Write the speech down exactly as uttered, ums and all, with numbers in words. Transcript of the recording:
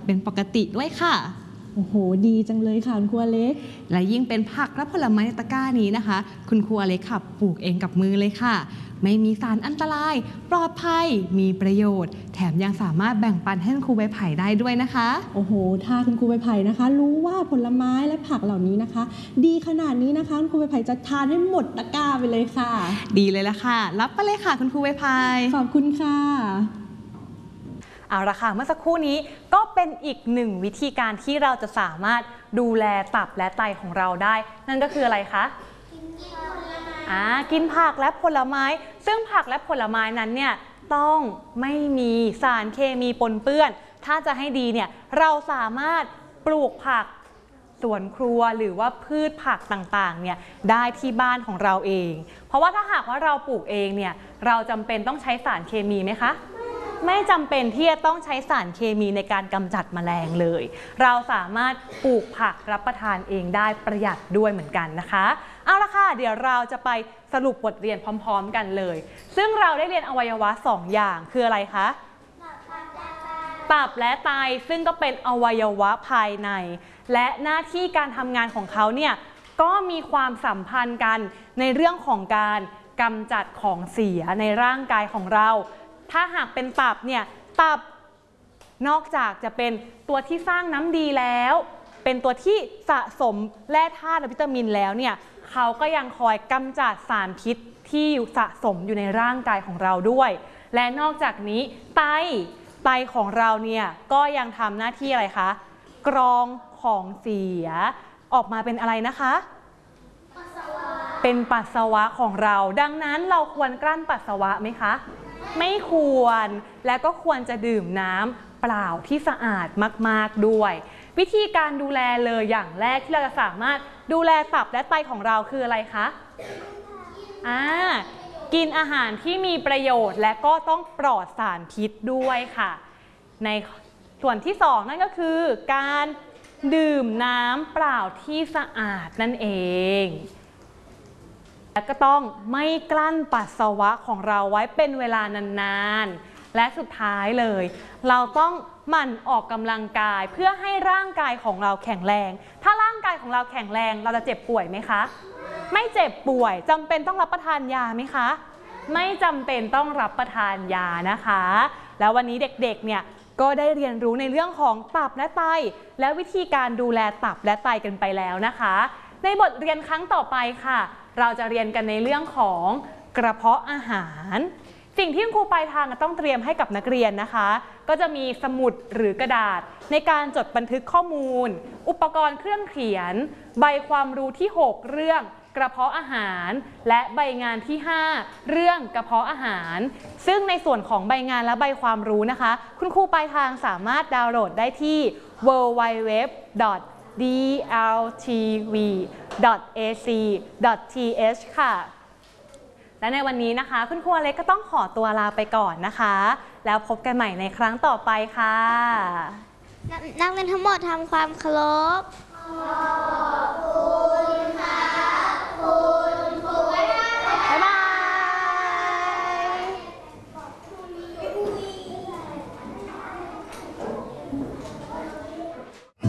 เป็นปกติด้วยค่ะโอ้โหดีจังเลยค่ะคุณครูอเล็กและยิ่งเป็นผักและผลไม้ในตะกร้านี้นะคะคุณครูอเล็กค่ะปลูกเองกับมือเลยค่ะไม่มีสารอันตรายปลอดภัยมีประโยชน์แถมยังสามารถแบ่งปันให้คุณครูใบไผ่ได้ด้วยนะคะโอ้โหถ้าคุณครูใบไผ่นะคะรู้ว่าผลไม้และผักเหล่านี้นะคะดีขนาดนี้นะคะคุณครูใบไผ่จะทานให้หมดตะกร้าไปเลยค่ะดีเลยละค่ะรับไปเลยค่ะคุณครูใบไผ่ขอบคุณค่ะเอาละค่ะเมื่อสักครู่นี้ก็เป็นอีกหนึ่งวิธีการที่เราจะสามารถดูแลตับและไตของเราได้นั่นก็คืออะไรคะอ่ากินผักและผลไม้ซึ่งผักและผลไม้นั้นเนี่ยต้องไม่มีสารเคมีปนเปื้อนถ้าจะให้ดีเนี่ยเราสามารถปลูกผักสวนครัวหรือว่าพืชผักต่างๆเนี่ยได้ที่บ้านของเราเองเพราะว่าถ้าหากว่าเราปลูกเองเนี่ยเราจำเป็นต้องใช้สารเคมีไหมคะไม่จำเป็นที่จะต้องใช้สารเคมีในการกำจัดแมลงเลยเราสามารถปลูกผักรับประทานเองได้ประหยัดด้วยเหมือนกันนะคะเอาละค่ะเดี๋ยวเราจะไปสรุปบทเรียนพร้อมๆกันเลยซึ่งเราได้เรียนอวัยวะสองอย่างคืออะไรคะตับและไตซึ่งก็เป็นอวัยวะภายในและหน้าที่การทำงานของเขาเนี่ยก็มีความสัมพันธ์กันในเรื่องของการกำจัดของเสียในร่างกายของเราถ้าหากเป็นตับเนี่ยตับนอกจากจะเป็นตัวที่สร้างน้ำดีแล้วเป็นตัวที่สะสมแร่ธาตุและวิตามินแล้วเนี่ยเขาก็ยังคอยกำจัดสารพิษที่สะสมอยู่ในร่างกายของเราด้วยและนอกจากนี้ไตไตของเราเนี่ยก็ยังทำหน้าที่อะไรคะกรองของเสียออกมาเป็นอะไรนะคะปัสสาวะเป็นปัสสาวะของเราดังนั้นเราควรกลั้นปัสสาวะไหมคะไม่ควรและก็ควรจะดื่มน้ำเปล่าที่สะอาดมากๆด้วยวิธีการดูแลเลยอย่างแรกที่เราจะสามารถดูแลตับและไตของเราคืออะไรคะอ่ากินอาหารที่มีประโยชน์และก็ต้องปลอดสารพิษด้วยค่ะในส่วนที่สองนั่นก็คือการดื่มน้ำเปล่าที่สะอาดนั่นเองและก็ต้องไม่กลั้นปัสสาวะของเราไว้เป็นเวลานานๆและสุดท้ายเลยเราต้องหมั่นออกกำลังกายเพื่อให้ร่างกายของเราแข็งแรงถ้าร่างกายของเราแข็งแรงเราจะเจ็บป่วยไหมคะไม่เจ็บป่วยจำเป็นต้องรับประทานยาไหมคะไม่จำเป็นต้องรับประทานยานะคะแล้ววันนี้เด็กๆเนี่ยก็ได้เรียนรู้ในเรื่องของตับและไตและวิธีการดูแลตับและไตกันไปแล้วนะคะในบทเรียนครั้งต่อไปค่ะเราจะเรียนกันในเรื่องของกระเพาะอาหารสิ่งที่ครูปลายทางต้องเตรียมให้กับนักเรียนนะคะก็จะมีสมุดหรือกระดาษในการจดบันทึกข้อมูลอุปกรณ์เครื่องเขียนใบความรู้ที่หกเรื่องกระเพาะอาหารและใบงานที่ห้าเรื่องกระเพาะอาหารซึ่งในส่วนของใบงานและใบความรู้นะคะคุณครูปลายทางสามารถดาวน์โหลดได้ที่ ดับเบิลยู ดับเบิลยู ดับเบิลยู ดอท ดี แอล ที วี ดอท เอ ซี ดอท ที เอช ค่ะและในวันนี้นะคะคุณครูอเล็กก็ต้องขอตัวลาไปก่อนนะคะแล้วพบกันใหม่ในครั้งต่อไปค่ะนักเรียนทั้งหมดทำความเคารพ